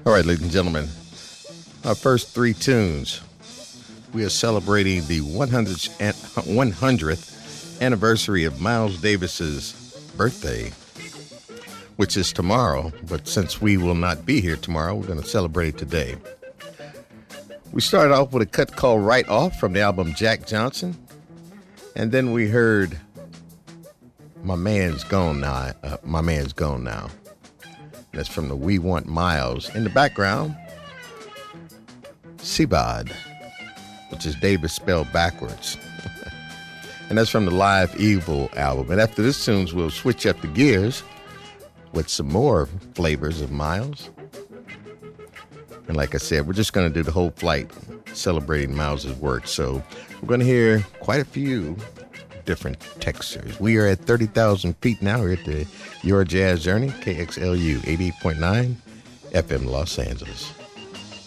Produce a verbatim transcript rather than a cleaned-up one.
All right, ladies and gentlemen, our first three tunes. We are celebrating the one hundredth anniversary of Miles Davis's birthday, which is tomorrow. But since we will not be here tomorrow, we're going to celebrate it today. We started off with a cut called Right Off from the album Jack Johnson. And then we heard My Man's Gone Now. Uh, My Man's Gone Now. That's from the We Want Miles. In the background, Seabod, which is Davis spelled backwards. And that's from the Live Evil album. And after this tunes, we'll switch up the gears with some more flavors of Miles. And like I said, we're just going to do the whole flight celebrating Miles' work. So we're going to hear quite a few different textures. We are at thirty thousand feet now. We're at the Your Jazz Journey, K X L U eighty-eight point nine F M Los Angeles.